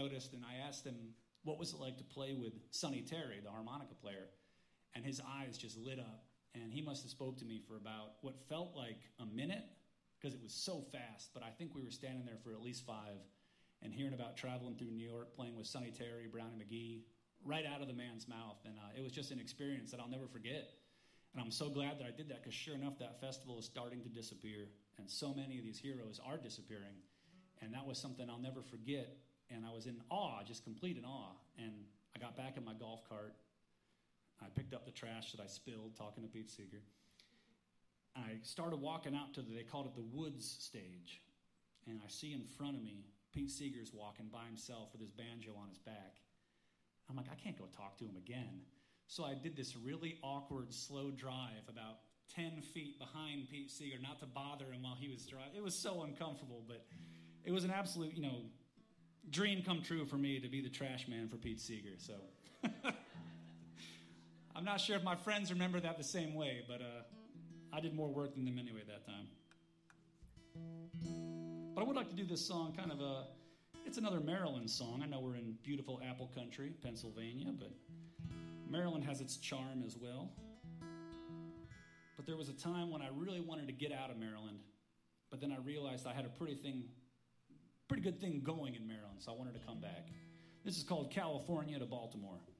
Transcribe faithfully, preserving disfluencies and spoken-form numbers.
noticed, and I asked him what was it like to play with Sonny Terry, the harmonica player, and his eyes just lit up, and he must have spoke to me for about what felt like a minute, because it was so fast, but I think we were standing there for at least five, and hearing about traveling through New York, playing with Sonny Terry, Brownie McGhee, right out of the man's mouth, and uh, it was just an experience that I'll never forget. And I'm so glad that I did that, because sure enough, that festival is starting to disappear, and so many of these heroes are disappearing, and that was something I'll never forget, and I was in awe, just complete in awe, and I got back in my golf cart. I picked up the trash that I spilled talking to Pete Seeger. I started walking out to the, they called it the Woods stage, and I see in front of me Pete Seeger's walking by himself with his banjo on his back. I'm like, I can't go talk to him again. So I did this really awkward, slow drive about ten feet behind Pete Seeger, not to bother him while he was driving. It was so uncomfortable, but it was an absolute, you know, dream come true for me to be the trash man for Pete Seeger. So I'm not sure if my friends remember that the same way, but uh, I did more work than them anyway that time. But I would like to do this song kind of a, it's another Maryland song. I know we're in beautiful apple country, Pennsylvania, but Maryland has its charm as well. But there was a time when I really wanted to get out of Maryland, but then I realized I had a pretty thing, pretty good thing going in Maryland, so I wanted to come back. This is called California to Baltimore.